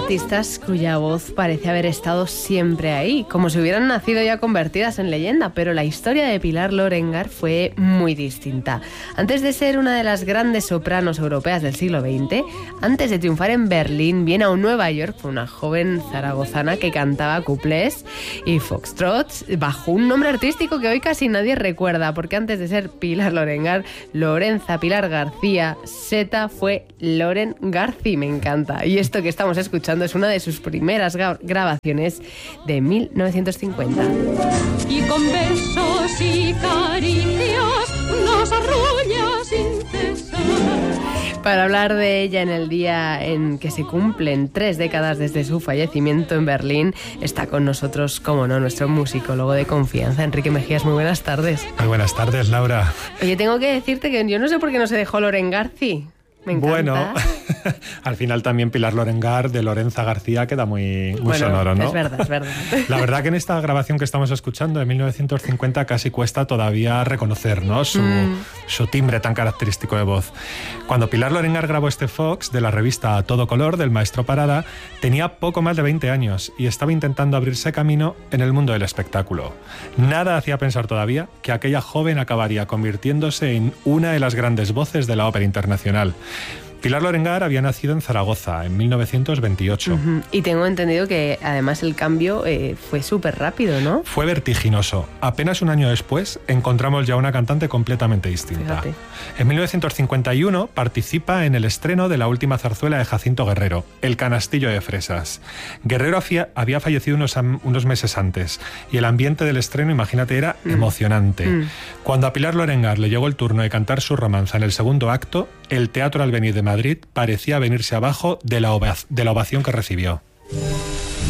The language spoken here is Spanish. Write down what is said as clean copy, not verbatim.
artistas cuya voz parece haber estado siempre ahí, como si hubieran nacido ya convertidas en leyenda, pero la historia de Pilar Lorengar fue muy distinta. Antes de ser una de las grandes sopranos europeas del siglo XX, antes de triunfar en Berlín, viene a Nueva York, fue una joven zaragozana que cantaba cuplés y foxtrots bajo un nombre artístico que hoy casi nadie recuerda, porque antes de ser Pilar Lorengar, Lorenza Pilar García Seta fue Loren García, me encanta. Y esto que estamos escuchando es una de sus primeras grabaciones de 1950. Y con besos y caricias nos arrulla sin cesar. Para hablar de ella en el día en que se cumplen 3 décadas desde su fallecimiento en Berlín, está con nosotros, como no, nuestro musicólogo de confianza, Enrique Mejías. Muy buenas tardes. Muy buenas tardes, Laura. Oye, tengo que decirte que yo no sé por qué no se dejó Loren García. Me encanta. Bueno, al final también Pilar Lorengar de Lorenza García queda muy sonoro, ¿no? Es verdad. La verdad que en esta grabación que estamos escuchando de 1950 casi cuesta todavía reconocer, ¿no? Su timbre tan característico de voz. Cuando Pilar Lorengar grabó este Fox de la revista A Todo Color del maestro Parada, tenía poco más de 20 años y estaba intentando abrirse camino en el mundo del espectáculo. Nada hacía pensar todavía que aquella joven acabaría convirtiéndose en una de las grandes voces de la ópera internacional. Pilar Lorengar había nacido en Zaragoza en 1928. Y tengo entendido que además el cambio fue súper rápido, ¿no? Fue vertiginoso. Apenas un año después encontramos ya una cantante completamente distinta. Fíjate. En 1951 participa en el estreno de la última zarzuela de Jacinto Guerrero, El canastillo de fresas. Guerrero había fallecido unos meses antes y el ambiente del estreno, imagínate, era emocionante. Cuando a Pilar Lorengar le llegó el turno de cantar su romanza en el segundo acto, el Teatro Albéniz de Madrid parecía venirse abajo de la ovación que recibió.